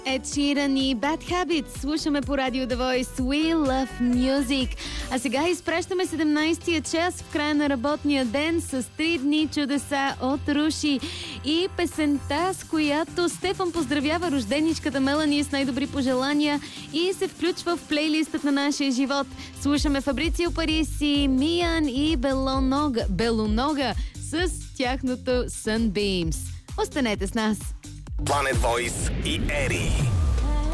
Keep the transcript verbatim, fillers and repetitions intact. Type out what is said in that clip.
Ed Sheeran и Bad Habits слушаме по радио The Voice. We love music. А сега изпращаме седемнайсетия час в края на работния ден с три дни чудеса от Руши и песента, с която Стефан поздравява рожденичката Мелани с най-добри пожелания и се включва в плейлистът на нашия живот. Слушаме Фабрицио Париси, Миян и Белонога, Белонога с тяхното Sunbeams. Останете с нас. Planet Voice и Ери.